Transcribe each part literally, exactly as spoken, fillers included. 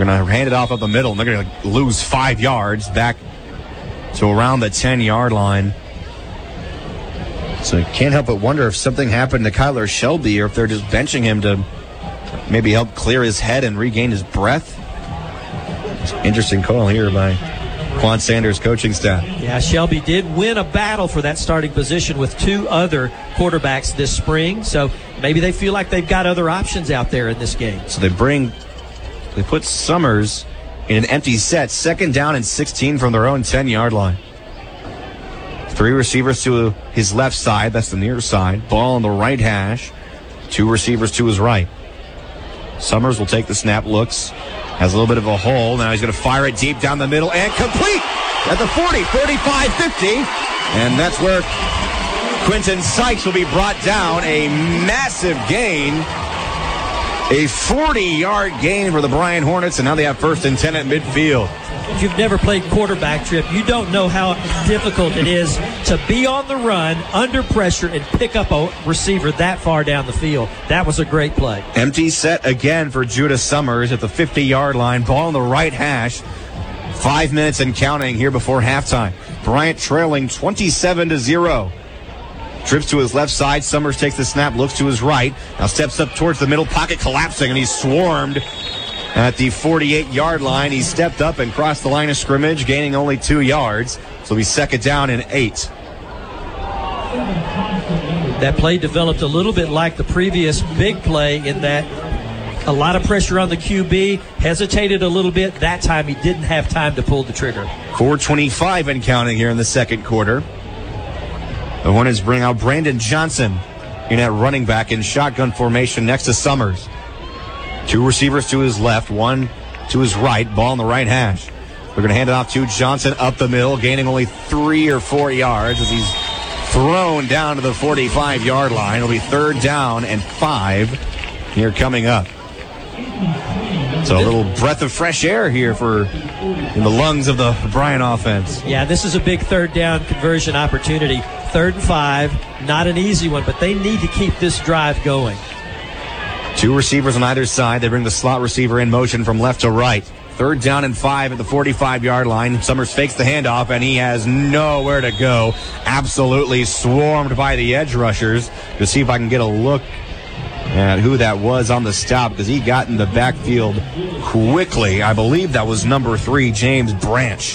They're going to hand it off up the middle, and they're going to lose five yards back to around the ten-yard line. So you can't help but wonder if something happened to Kyler Shelby or if they're just benching him to maybe help clear his head and regain his breath. It's an interesting call here by Quan Sanders' coaching staff. Yeah, Shelby did win a battle for that starting position with two other quarterbacks this spring, so maybe they feel like they've got other options out there in this game. So they bring, they put Summers in an empty set, second down and sixteen from their own ten-yard line. Three receivers to his left side, that's the near side. Ball on the right hash, two receivers to his right. Summers will take the snap, looks, has a little bit of a hole. Now he's going to fire it deep down the middle and complete at the forty, thirty-five, fifty. And that's where Quinton Sykes will be brought down. A massive gain. A forty-yard gain for the Bryant Hornets, and now they have first and ten at midfield. If you've never played quarterback, Trip, you don't know how difficult it is to be on the run, under pressure, and pick up a receiver that far down the field. That was a great play. Empty set again for Judah Summers at the fifty-yard line. Ball on the right hash. Five minutes and counting here before halftime. Bryant trailing twenty-seven to zero. Trips to his left side. Summers takes the snap, looks to his right. Now steps up towards the middle, pocket collapsing, and he's swarmed at the forty-eight-yard line. He stepped up and crossed the line of scrimmage, gaining only two yards. So he's second down and eight. That play developed a little bit like the previous big play in that a lot of pressure on the Q B, hesitated a little bit. That time he didn't have time to pull the trigger. four twenty-five and counting here in the second quarter. The Hornets bring out Brandon Johnson in at running back in shotgun formation next to Summers. Two receivers to his left, one to his right. Ball on the right hash. They're going to hand it off to Johnson up the middle, gaining only three or four yards as he's thrown down to the forty-five-yard line. It'll be third down and five here coming up. So a little breath of fresh air here for in the lungs of the Bryant offense. Yeah, this is a big third down conversion opportunity. Third and five, not an easy one, but they need to keep this drive going. Two receivers on either side. They bring the slot receiver in motion from left to right. Third down and five at the forty-five-yard line. Summers fakes the handoff, and he has nowhere to go. Absolutely swarmed by the edge rushers. To see if I can get a look at who that was on the stop, because he got in the backfield quickly. I believe that was number three, James Branch.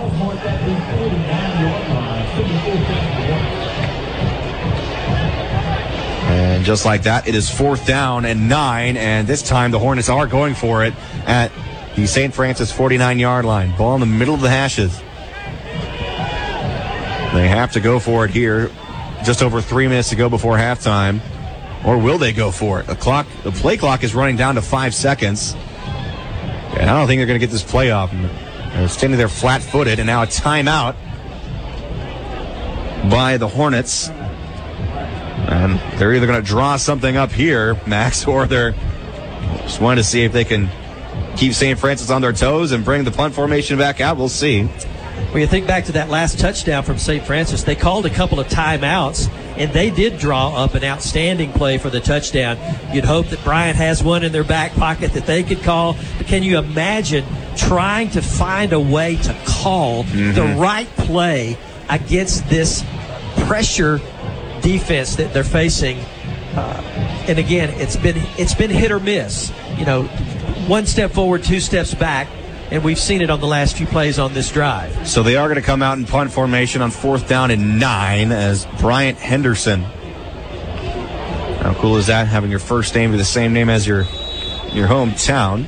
And just like that, it is fourth down and nine, and this time the Hornets are going for it at the Saint Francis forty-nine-yard line. Ball in the middle of the hashes. They have to go for it here. Just over three minutes to go before halftime. Or will they go for it? The clock, the play clock is running down to five seconds. And I don't think they're going to get this play off. They're standing there flat-footed, and now a timeout by the Hornets. And they're either going to draw something up here, Max, or they're just wanting to see if they can keep Saint Francis on their toes and bring the punt formation back out. We'll see. When you think back to that last touchdown from Saint Francis, they called a couple of timeouts, and they did draw up an outstanding play for the touchdown. You'd hope that Bryant has one in their back pocket that they could call. But can you imagine trying to find a way to call mm-hmm. the right play against this pressure defense that they're facing? Uh, and again, it's been it's been hit or miss. You know, one step forward, two steps back. And we've seen it on the last few plays on this drive. So they are going to come out in punt formation on fourth down and nine as Bryant Henderson. How cool is that, having your first name be the same name as your your hometown?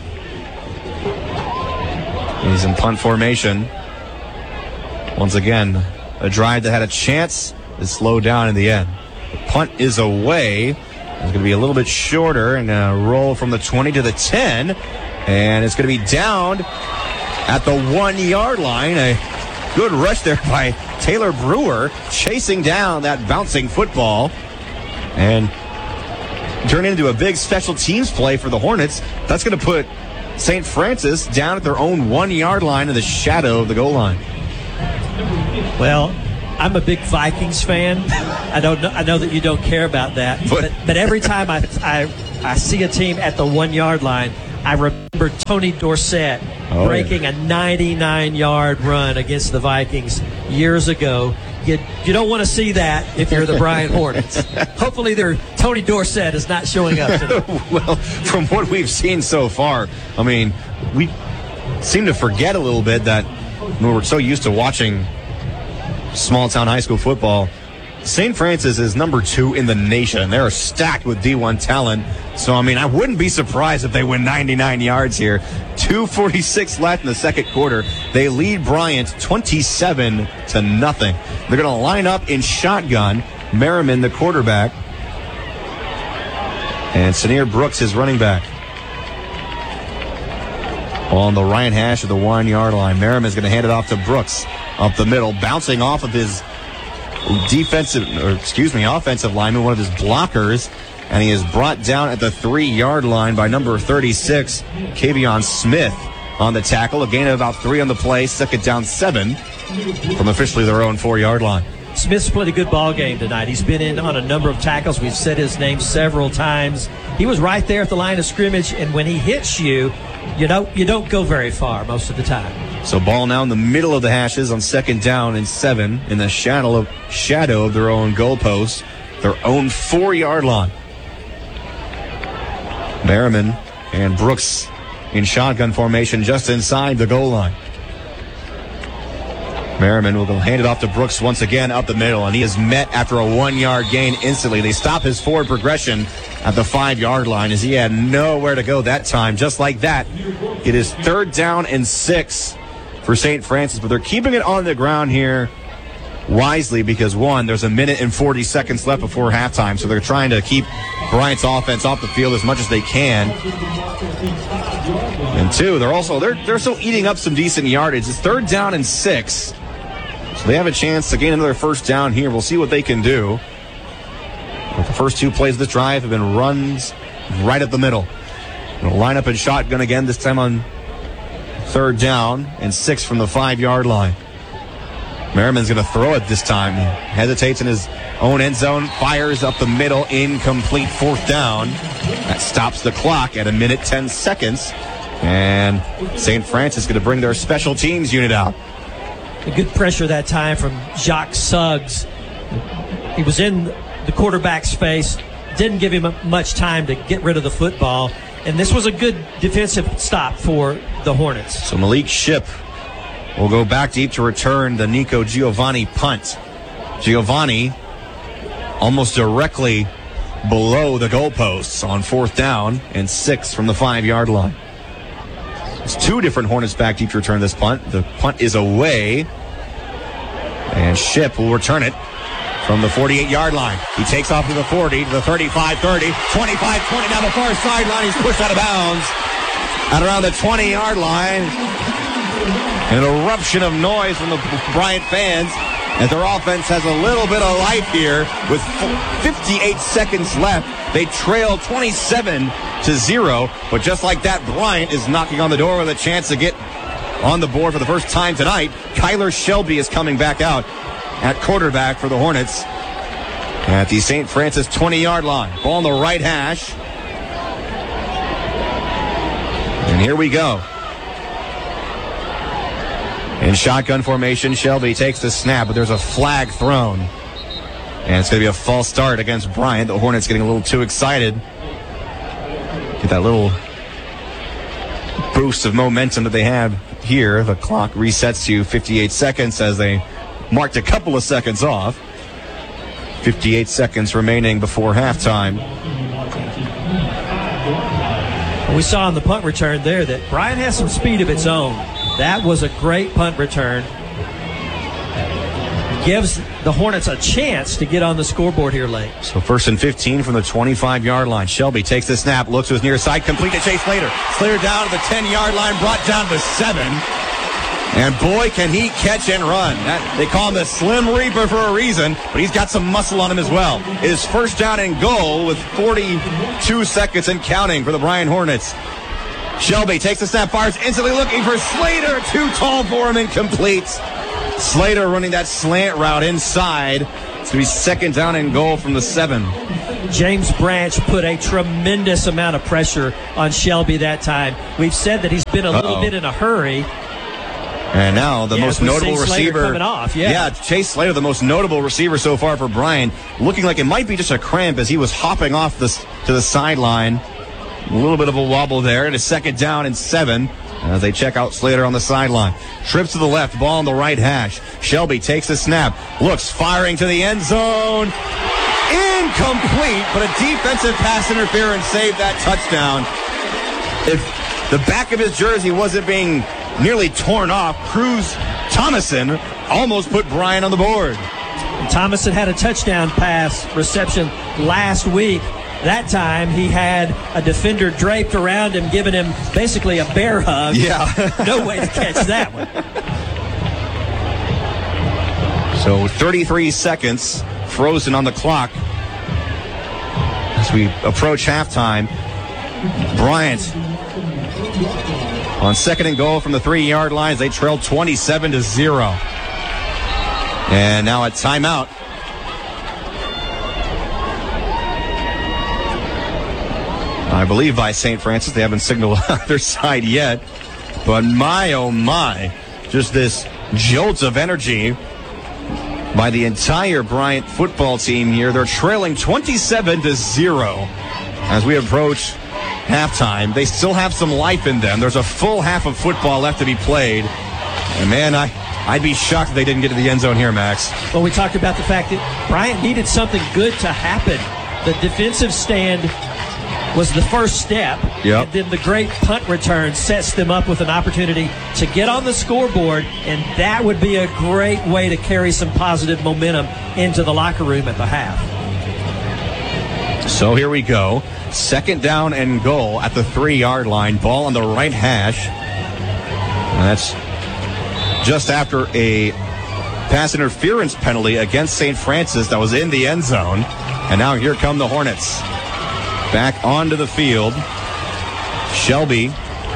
He's in punt formation. Once again, a drive that had a chance to slow down in the end. The punt is away. It's going to be a little bit shorter and a roll from the twenty to the ten. And it's going to be down at the one-yard line. A good rush there by Taylor Brewer, chasing down that bouncing football. And turn into a big special teams play for the Hornets. That's going to put Saint Francis down at their own one-yard line in the shadow of the goal line. Well, I'm a big Vikings fan. I don't know. I know that you don't care about that, but but, but every time I, I I see a team at the one-yard line, I remember Tony Dorsett oh, breaking yeah. a ninety-nine-yard run against the Vikings years ago. You, you don't want to see that if you're the Bryant Hornets. Hopefully their Tony Dorsett is not showing up tonight. Well, from what we've seen so far, I mean, we seem to forget a little bit that we're so used to watching small-town high school football. Saint Francis is number two in the nation. They're stacked with D one talent. So, I mean, I wouldn't be surprised if they win ninety-nine yards here. two forty-six left in the second quarter. They lead Bryant twenty-seven to nothing. They're going to line up in shotgun. Merriman, the quarterback. And Sanier Brooks, his running back. On the right hash of the one-yard line. Merriman's going to hand it off to Brooks up the middle, bouncing off of his defensive, or excuse me, offensive lineman, one of his blockers, and he is brought down at the three-yard line by number thirty-six, Kavion Smith, on the tackle. A gain of about three on the play, second down seven from officially their own four-yard line. Smith's played a good ball game tonight. He's been in on a number of tackles. We've said his name several times. He was right there at the line of scrimmage, and when he hits you, you don't you don't go very far most of the time. So ball now in the middle of the hashes on second down and seven in the shadow of shadow of their own goalpost, their own four-yard line. Merriman and Brooks in shotgun formation just inside the goal line. Merriman will hand it off to Brooks once again up the middle, and he is met after a one-yard gain instantly. They stop his forward progression at the five-yard line as he had nowhere to go that time. Just like that, it is third down and six for Saint Francis, but they're keeping it on the ground here wisely because, one, there's a minute and forty seconds left before halftime, so they're trying to keep Bryant's offense off the field as much as they can. And two, they're also they're they're still eating up some decent yardage. It's third down and six, so they have a chance to gain another first down here. We'll see what they can do. But the first two plays of this drive have been runs right up the middle. They'll line up in shotgun again, this time on third down and six from the five-yard line. Merriman's going to throw it this time. He hesitates in his own end zone, fires up the middle, incomplete, fourth down. That stops the clock at a minute, ten seconds. And Saint Francis going to bring their special teams unit out. A good pressure that time from Jacques Suggs. He was in the quarterback's face, didn't give him much time to get rid of the football. And this was a good defensive stop for the Hornets. So Malik Shipp will go back deep to return the Nico Giovanni punt. Giovanni almost directly below the goalposts on fourth down and six from the five-yard line. It's two different Hornets back deep to return this punt. The punt is away, and Shipp will return it from the forty-eight-yard line. He takes off to the forty, to the thirty-five thirty, twenty-five twenty down the far sideline. He's pushed out of bounds at around the twenty-yard line. An eruption of noise from the Bryant fans as their offense has a little bit of life here with fifty-eight seconds left. They trail twenty-seven to zero, but just like that, Bryant is knocking on the door with a chance to get on the board for the first time tonight. Kyler Shelby is coming back out at quarterback for the Hornets at the Saint Francis twenty-yard line. Ball on the right hash. And here we go. In shotgun formation, Shelby takes the snap, but there's a flag thrown. And it's going to be a false start against Bryant. The Hornets getting a little too excited. Get that little boost of momentum that they have here. The clock resets to fifty-eight seconds as they marked a couple of seconds off. fifty-eight seconds remaining before halftime. We saw on the punt return there that Bryant has some speed of its own. That was a great punt return. Gives the Hornets a chance to get on the scoreboard here late. So first and fifteen from the twenty-five-yard line. Shelby takes the snap, looks to his near side, complete to Chase Slater. Slater down to the ten-yard line, brought down to seven. And boy, can he catch and run. That, they call him the Slim Reaper for a reason, but he's got some muscle on him as well. It is first down and goal with forty-two seconds and counting for the Bryant Hornets. Shelby takes the snap, fires instantly looking for Slater. Too tall for him, incomplete. Slater running that slant route inside It's going to be second down and goal from the seven. James Branch put a tremendous amount of pressure on Shelby that time. We've said that he's been a little Uh-oh. bit in a hurry. And now the Yeah, most we notable see Slater receiver. coming off, yeah. yeah, Chase Slater, the most notable receiver so far for Bryant, looking like it might be just a cramp as he was hopping off this to the sideline. A little bit of a wobble there, and a second down and seven as they check out Slater on the sideline. Trips to the left, ball on the right hash. Shelby takes the snap, looks, firing to the end zone. Incomplete, but a defensive pass interference saved that touchdown. If the back of his jersey wasn't being nearly torn off, Cruz Thomason almost put Bryant on the board. Thomason had a touchdown pass reception last week. That time he had a defender draped around him, giving him basically a bear hug. Yeah. No way to catch that one. So thirty-three seconds frozen on the clock as we approach halftime. Bryant on second and goal from the three-yard line. They trail twenty-seven to zero. And now a timeout. I believe by Saint Francis. They haven't signaled on their side yet. But my, oh my, just this jolt of energy by the entire Bryant football team here. They're trailing twenty-seven to zero as we approach halftime. They still have some life in them. There's a full half of football left to be played. And man, I, I'd be shocked if they didn't get to the end zone here, Max. Well, we talked about the fact that Bryant needed something good to happen. The defensive stand was the first step. Yep. And then the great punt return sets them up with an opportunity to get on the scoreboard, and that would be a great way to carry some positive momentum into the locker room at the half. So here we go. Second down and goal at the three-yard line. Ball on the right hash. And that's just after a pass interference penalty against Saint Francis that was in the end zone. And now here come the Hornets. Back onto the field. Shelby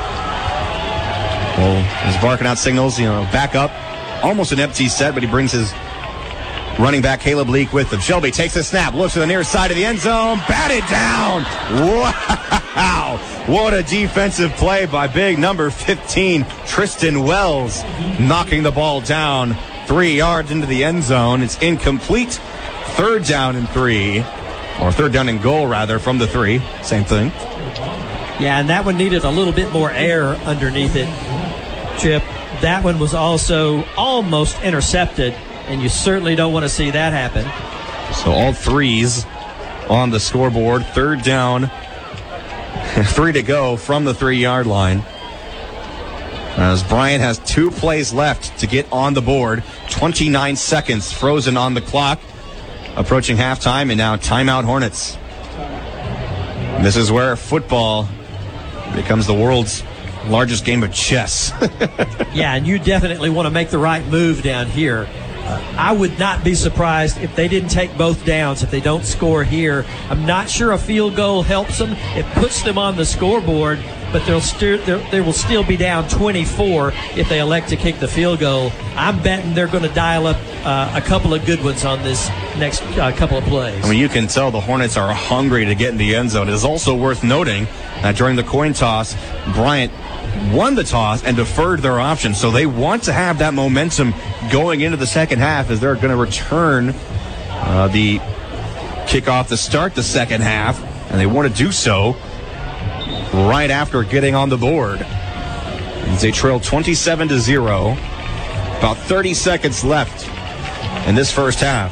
well, is barking out signals, you know, back up. Almost an empty set, but he brings his running back Caleb Leak with him. Shelby takes a snap, looks to the near side of the end zone, batted down. Wow. What a defensive play by big number fifteen, Tristan Wells, knocking the ball down three yards into the end zone. It's incomplete. Third down and three. Or third down and goal, rather, from the three. Same thing. Yeah, and that one needed a little bit more air underneath it, Chip. That one was also almost intercepted, and you certainly don't want to see that happen. So all threes on the scoreboard. Third down. Three to go from the three-yard line. As Bryant has two plays left to get on the board. twenty-nine seconds frozen on the clock. Approaching halftime, and now timeout Hornets. This is where football becomes the world's largest game of chess. Yeah, and you definitely want to make the right move down here. Uh, I would not be surprised if they didn't take both downs, if they don't score here. I'm not sure a field goal helps them. It puts them on the scoreboard, but they'll st- they will still be down twenty-four if they elect to kick the field goal. I'm betting they're going to dial up uh, a couple of good ones on this next uh, couple of plays. I mean, you can tell the Hornets are hungry to get in the end zone. It is also worth noting that during the coin toss, Bryant won the toss and deferred their option. So they want to have that momentum going into the second half as they're going to return uh, the kickoff to start the second half. And they want to do so right after getting on the board. As they trail twenty-seven to zero. About thirty seconds left in this first half.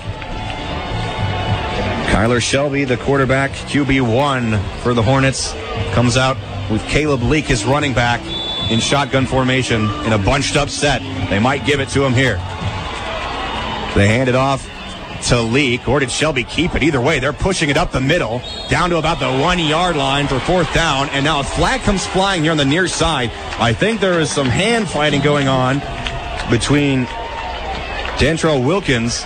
Kyler Shelby, the quarterback, Q B one for the Hornets, comes out with Caleb Leak, his running back, in shotgun formation in a bunched up set. They might give it to him here. They hand it off to Leak, or did Shelby keep it? Either way, they're pushing it up the middle, down to about the one-yard line for fourth down, and now a flag comes flying here on the near side. I think there is some hand fighting going on between Dantrell Wilkins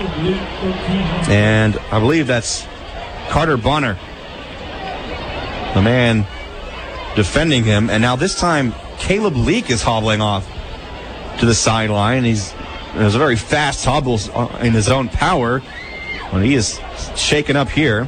and I believe that's Carter Bonner, the man defending him. And now this time, Caleb Leak is hobbling off to the sideline. He's There's a very fast hobble in his own power. Well, he is shaken up here.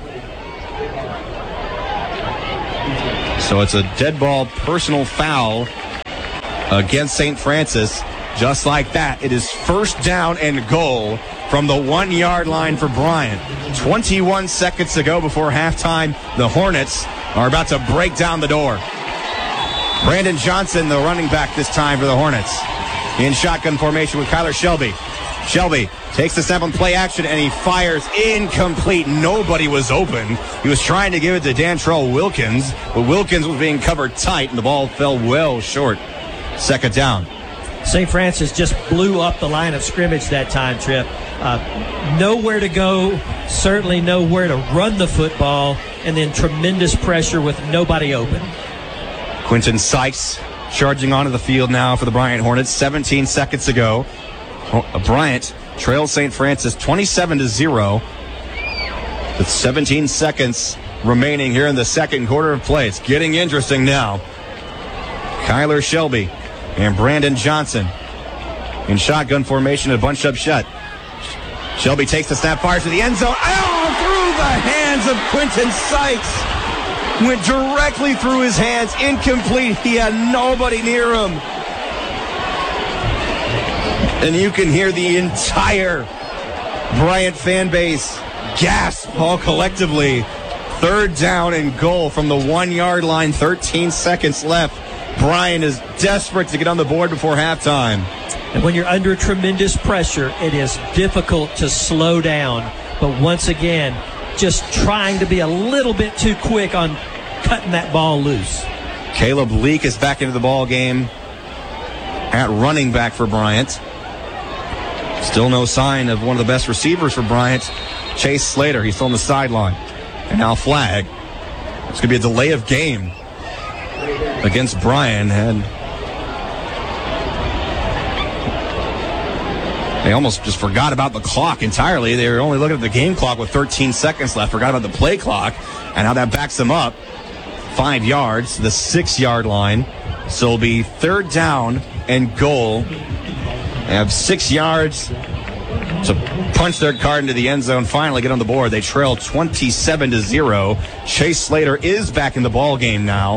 So it's a dead ball personal foul against Saint Francis. Just like that, it is first down and goal from the one-yard line for Bryant. twenty-one seconds to go before halftime. The Hornets are about to break down the door. Brandon Johnson, the running back this time for the Hornets. In shotgun formation with Kyler Shelby. Shelby takes the snap on play action, and he fires incomplete. Nobody was open. He was trying to give it to Dantrell Wilkins, but Wilkins was being covered tight, and the ball fell well short. Second down. Saint Francis just blew up the line of scrimmage that time, Trip. Uh, nowhere to go, certainly nowhere to run the football, and then tremendous pressure with nobody open. Quinton Sykes charging onto the field now for the Bryant Hornets. seventeen seconds to go. Bryant trails Saint Francis twenty-seven to zero with seventeen seconds remaining here in the second quarter of play. It's getting interesting now. Kyler Shelby and Brandon Johnson in shotgun formation and bunched up shut. Shelby takes the snap, fires to the end zone. Oh, through the hands of Quinton Sykes. Went directly through his hands. Incomplete. He had nobody near him. And you can hear the entire Bryant fan base gasp all collectively. Third down and goal from the one-yard line. thirteen seconds left. Bryant is desperate to get on the board before halftime. And when you're under tremendous pressure, it is difficult to slow down. But once again, just trying to be a little bit too quick on cutting that ball loose. Caleb Leak is back into the ball game at running back for Bryant. Still no sign of one of the best receivers for Bryant, Chase Slater. He's still on the sideline. And now flag. It's going to be a delay of game against Bryant. And they almost just forgot about the clock entirely. They were only looking at the game clock with thirteen seconds left. Forgot about the play clock. And how that backs them up five yards to the six-yard line. So it'll be third down and goal. They have six yards to punch their card into the end zone, finally get on the board. They trail twenty-seven to zero. Chase Slater is back in the ball game now.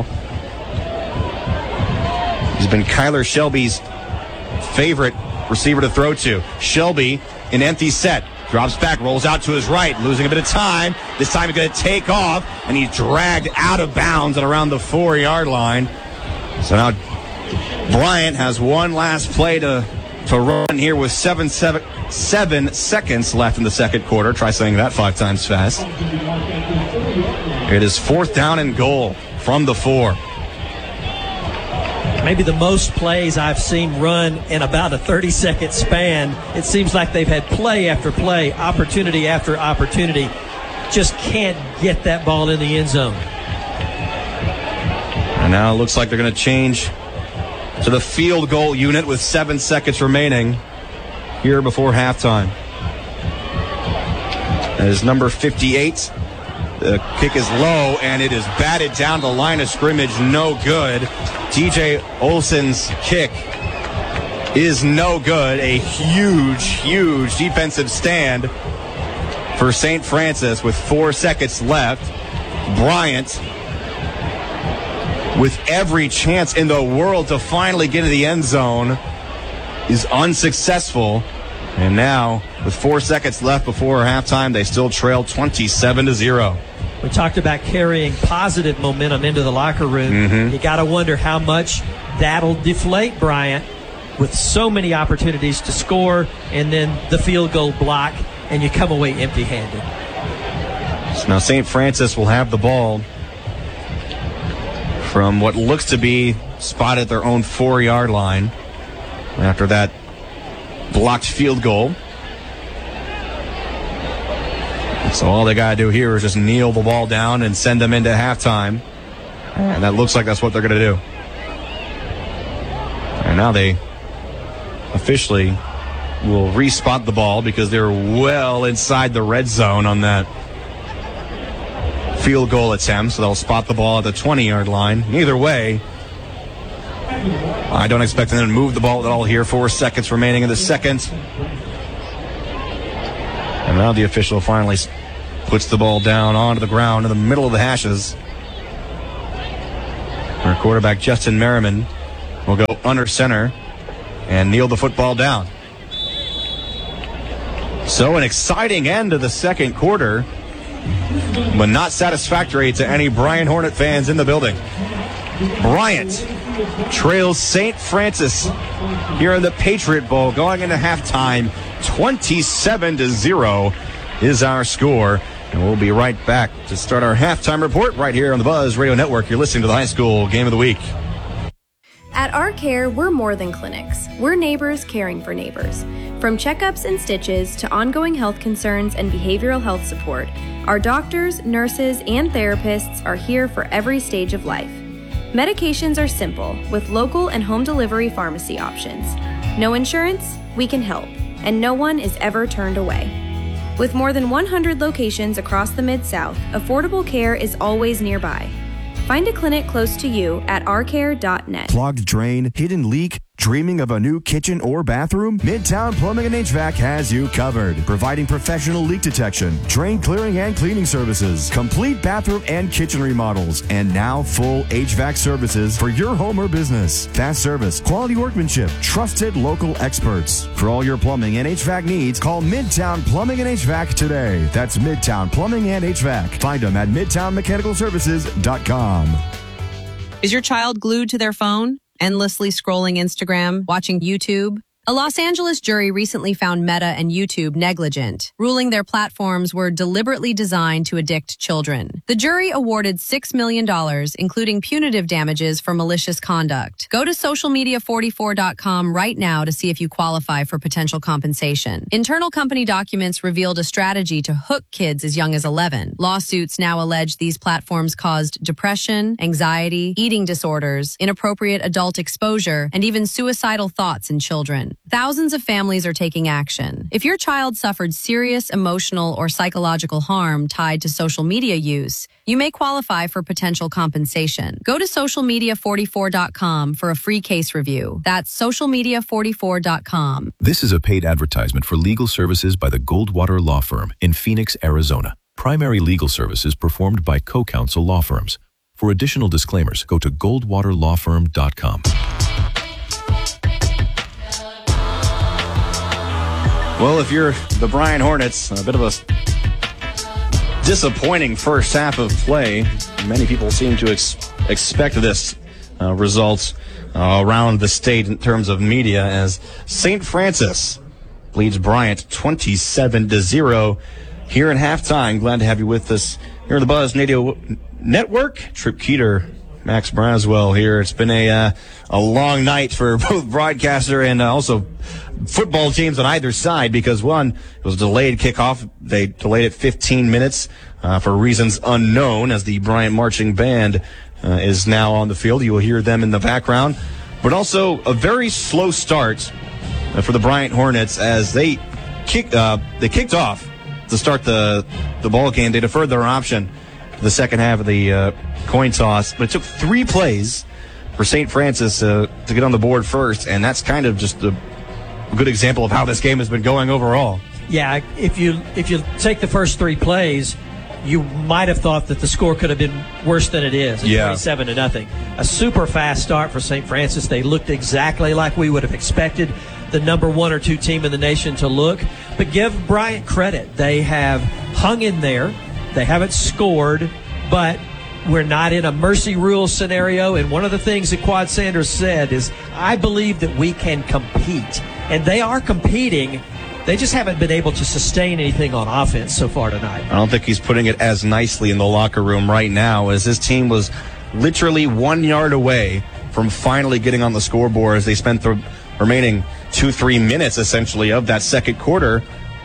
He's been Kyler Shelby's favorite receiver to throw to. Shelby, an empty set, drops back, rolls out to his right, losing a bit of time. This time he's going to take off, and he's dragged out of bounds at around the four-yard line. So now Bryant has one last play to, to run here with seven, seven, seven seconds left in the second quarter. Try saying that five times fast. It is fourth down and goal from the four. Maybe the most plays I've seen run in about a thirty-second span. It seems like they've had play after play, opportunity after opportunity. Just can't get that ball in the end zone. And now it looks like they're going to change to the field goal unit with seven seconds remaining here before halftime. That is number fifty-eight. The kick is low, and it is batted down the line of scrimmage. No good. T J Olson's kick is no good. A huge, huge defensive stand for Saint Francis with four seconds left. Bryant with every chance in the world to finally get into the end zone is unsuccessful. And now, with four seconds left before halftime, they still trail twenty-seven to zero. We talked about carrying positive momentum into the locker room. Mm-hmm. You got to wonder how much that'll deflate Bryant with so many opportunities to score and then the field goal block, and you come away empty-handed. So now Saint Francis will have the ball from what looks to be spotted at their own four-yard line after that blocked field goal. So all they got to do here is just kneel the ball down and send them into halftime. And that looks like that's what they're going to do. And now they officially will respot the ball because they're well inside the red zone on that field goal attempt. So they'll spot the ball at the twenty-yard line. Either way, I don't expect them to move the ball at all here. Four seconds remaining in the second. And And now the official finally puts the ball down onto the ground in the middle of the hashes. Our quarterback, Justin Merriman, will go under center and kneel the football down. So an exciting end to the second quarter, but not satisfactory to any Bryant Hornet fans in the building. Bryant trails Saint Francis here in the Patriot Bowl going into halftime. twenty-seven to zero is our score. And we'll be right back to start our halftime report right here on the Buzz Radio Network. You're listening to the High School Game of the Week. At Our Care, we're more than clinics. We're neighbors caring for neighbors. From checkups and stitches to ongoing health concerns and behavioral health support, our doctors, nurses, and therapists are here for every stage of life. Medications are simple, with local and home delivery pharmacy options. No insurance? We can help, and no one is ever turned away. With more than one hundred locations across the Mid-South, affordable care is always nearby. Find a clinic close to you at our care dot net. Clogged drain, hidden leak, dreaming of a new kitchen or bathroom? Midtown Plumbing and H V A C has you covered, providing professional leak detection, drain clearing and cleaning services, complete bathroom and kitchen remodels, and now full H V A C services for your home or business. Fast service, quality workmanship, trusted local experts. For all your plumbing and H V A C needs, call Midtown Plumbing and H V A C today. That's Midtown Plumbing and H V A C. Find them at midtown mechanical services dot com. Is your child glued to their phone, endlessly scrolling Instagram, watching YouTube? A Los Angeles jury recently found Meta and YouTube negligent, ruling their platforms were deliberately designed to addict children. The jury awarded six million dollars, including punitive damages for malicious conduct. Go to social media forty-four dot com right now to see if you qualify for potential compensation. Internal company documents revealed a strategy to hook kids as young as eleven. Lawsuits now allege these platforms caused depression, anxiety, eating disorders, inappropriate adult exposure, and even suicidal thoughts in children. Thousands of families are taking action. If your child suffered serious emotional or psychological harm tied to social media use, you may qualify for potential compensation. Go to social media forty-four dot com for a free case review. That's social media forty-four dot com. This is a paid advertisement for legal services by the Goldwater Law Firm in Phoenix, Arizona. Primary legal services performed by co-counsel law firms. For additional disclaimers, go to goldwater law firm dot com. Well, if you're the Bryant Hornets, a bit of a disappointing first half of play. Many people seem to ex- expect this uh, result uh, around the state in terms of media, as Saint Francis leads Bryant twenty-seven to zero here in halftime. Glad to have you with us here on the Buzz Radio Network. Trip Keeter, Max Braswell here. It's been a uh, a long night for both broadcaster and uh, also football teams on either side, because one, it was a delayed kickoff. They delayed it fifteen minutes uh, for reasons unknown, as the Bryant Marching Band uh, is now on the field. You will hear them in the background. But also a very slow start uh, for the Bryant Hornets, as they kicked uh, they kicked off to start the the ball game. They deferred their option for the second half of the uh, coin toss, but it took three plays for Saint Francis uh, to get on the board first, and that's kind of just a good example of how this game has been going overall. Yeah, if you if you take the first three plays, you might have thought that the score could have been worse than it is. It's yeah. twenty-seven to nothing. A super fast start for Saint Francis. They looked exactly like we would have expected the number one or two team in the nation to look. But give Bryant credit. They have hung in there. They haven't scored, but we're not in a mercy rule scenario. And one of the things that Quad Sanders said is, I believe that we can compete. And they are competing. They just haven't been able to sustain anything on offense so far tonight. I don't think he's putting it as nicely in the locker room right now, as his team was literally one yard away from finally getting on the scoreboard, as they spent the remaining two, three minutes essentially of that second quarter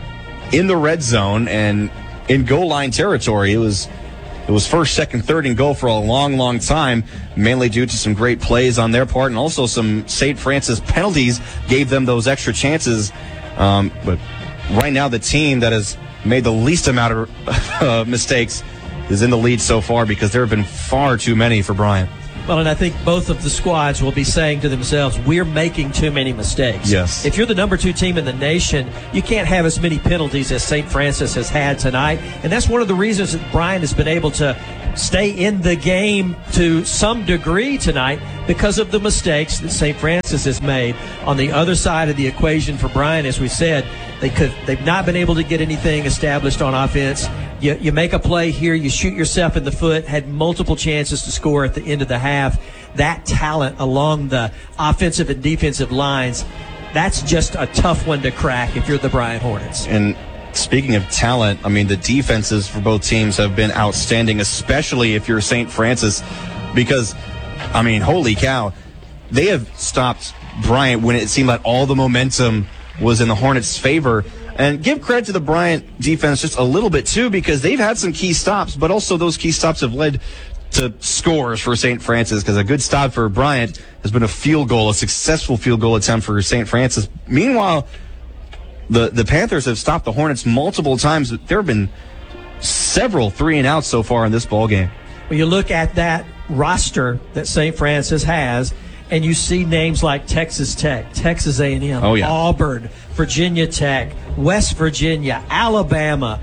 in the red zone and in goal line territory. It was it was first, second, third and goal for a long, long time, mainly due to some great plays on their part, and also some Saint Francis penalties gave them those extra chances. Um, but right now, the team that has made the least amount of uh, mistakes is in the lead so far, because there have been far too many for Bryant. Well, and I think both of the squads will be saying to themselves, we're making too many mistakes. Yes. If you're the number two team in the nation, you can't have as many penalties as Saint Francis has had tonight. And that's one of the reasons that Bryant has been able to stay in the game to some degree tonight, because of the mistakes that Saint Francis has made. On the other side of the equation for Bryant, as we said, they could, they've not been able to get anything established on offense. You, you make a play here, you shoot yourself in the foot, had multiple chances to score at the end of the half. That talent along the offensive and defensive lines, that's just a tough one to crack if you're the Bryant Hornets. And speaking of talent, I mean, the defenses for both teams have been outstanding, especially if you're Saint Francis, because, I mean, holy cow, they have stopped Bryant when it seemed like all the momentum was in the Hornets' favor. And give credit to the Bryant defense just a little bit, too, because they've had some key stops, but also those key stops have led to scores for Saint Francis, because a good stop for Bryant has been a field goal, a successful field goal attempt for Saint Francis. Meanwhile, the, the Panthers have stopped the Hornets multiple times. There have been several three and outs so far in this ball game. When you look at that roster that Saint Francis has, and you see names like Texas Tech, Texas A and M, oh, yeah. Auburn, Virginia Tech, West Virginia, Alabama,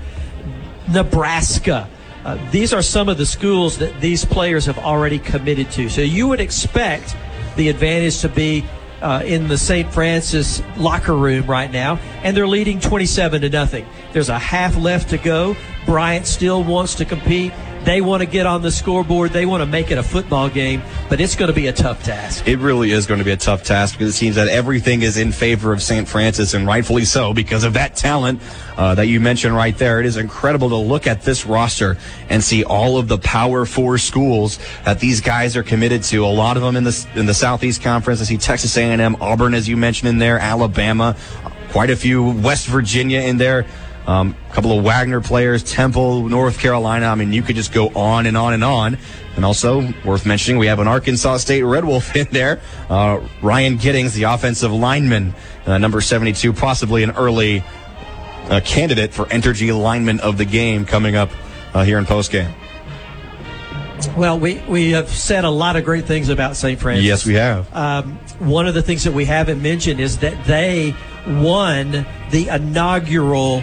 Nebraska. Uh, these are some of the schools that these players have already committed to. So you would expect the advantage to be uh, in the Saint Francis locker room right now, and they're leading twenty-seven to nothing. There's a half left to go. Bryant still wants to compete. They want to get on the scoreboard. They want to make it a football game, but it's going to be a tough task. It really is going to be a tough task, because it seems that everything is in favor of Saint Francis, and rightfully so, because of that talent uh, that you mentioned right there. It is incredible to look at this roster and see all of the Power Four schools that these guys are committed to. A lot of them in the in the Southeast Conference. I see Texas A and M, Auburn, as you mentioned in there, Alabama, quite a few, West Virginia in there. Um, a couple of Wagner players, Temple, North Carolina. I mean, you could just go on and on and on. And also, worth mentioning, we have an Arkansas State Red Wolf in there. Uh, Ryan Giddings, the offensive lineman, uh, number seventy-two, possibly an early uh, candidate for Entergy lineman of the game coming up uh, here in postgame. Well, we, we have said a lot of great things about Saint Francis. Yes, we have. Um, one of the things that we haven't mentioned is that they won the inaugural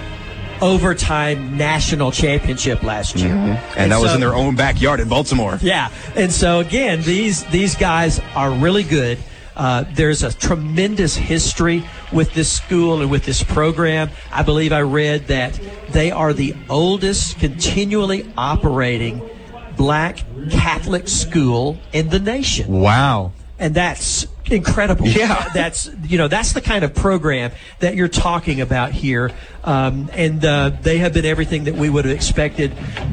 overtime national championship last year. Mm-hmm. And, and that so, was in their own backyard in Baltimore. Yeah. And so, again, these these guys are really good. Uh, there's a tremendous history with this school and with this program. I believe I read that they are the oldest continually operating black Catholic school in the nation. Wow. And that's incredible. Yeah. That's, you know, that's the kind of program that you're talking about here. Um, and uh, they have been everything that we would have expected.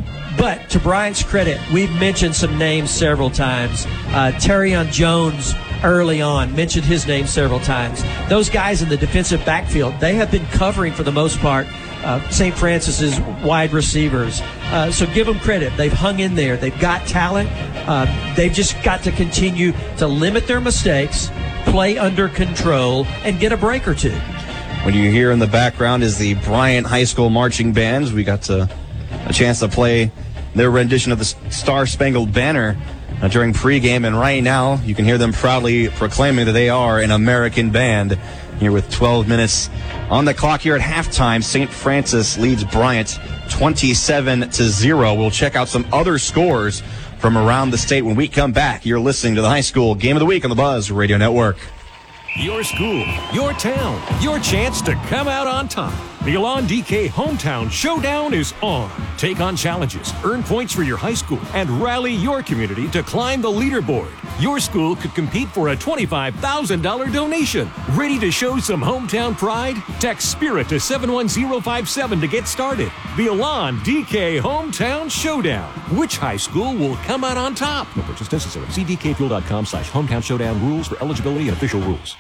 But to Bryant's credit, we've mentioned some names several times. Uh, Terrion Jones early on, mentioned his name several times. Those guys in the defensive backfield, they have been covering for the most part Uh, Saint Francis's wide receivers. Uh, so give them credit. They've hung in there. They've got talent. Uh, they've just got to continue to limit their mistakes, play under control, and get a break or two. What you hear in the background is the Bryant High School marching bands. We got to, a chance to play their rendition of the Star Spangled Banner uh, during pregame, and right now you can hear them proudly proclaiming that they are an American band. Here with twelve minutes on the clock here at halftime, Saint Francis leads Bryant twenty-seven to zero. We'll check out some other scores from around the state when we come back. You're listening to the High School Game of the Week on the Buzz Radio Network. Your school, your town, your chance to come out on top. The Elon D K Hometown Showdown is on. Take on challenges, earn points for your high school, and rally your community to climb the leaderboard. Your school could compete for a twenty-five thousand dollars donation. Ready to show some hometown pride? Text SPIRIT to seven one zero five seven to get started. The Elon D K Hometown Showdown. Which high school will come out on top? No purchase necessary. See d k fuel dot com slash hometown showdown rules for eligibility and official rules.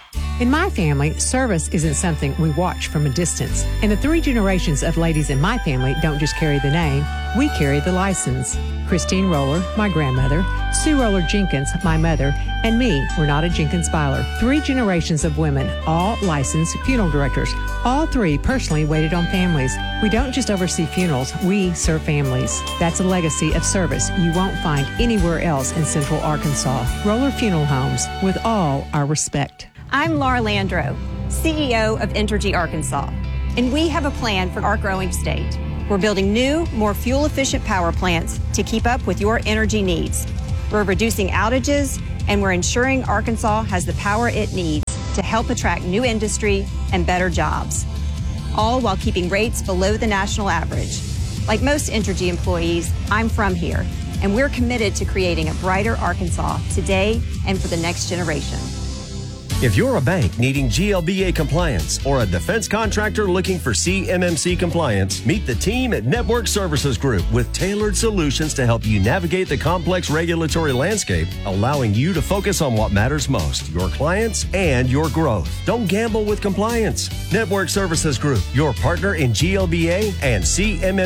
In my family, service isn't something we watch from a distance. And the three generations of ladies in my family don't just carry the name, we carry the license. Christine Roller, my grandmother, Sue Roller Jenkins, my mother, and me, Renata Jenkins Byler. Three generations of women, all licensed funeral directors. All three personally waited on families. We don't just oversee funerals, we serve families. That's a legacy of service you won't find anywhere else in Central Arkansas. Roller Funeral Homes, with all our respect. I'm Laura Landro, C E O of Entergy Arkansas, and we have a plan for our growing state. We're building new, more fuel-efficient power plants to keep up with your energy needs. We're reducing outages, and we're ensuring Arkansas has the power it needs to help attract new industry and better jobs, all while keeping rates below the national average. Like most Entergy employees, I'm from here, and we're committed to creating a brighter Arkansas today and for the next generation. If you're a bank needing G L B A compliance or a defense contractor looking for C M M C compliance, meet the team at Network Services Group with tailored solutions to help you navigate the complex regulatory landscape, allowing you to focus on what matters most, your clients and your growth. Don't gamble with compliance. Network Services Group, your partner in G L B A and C M M C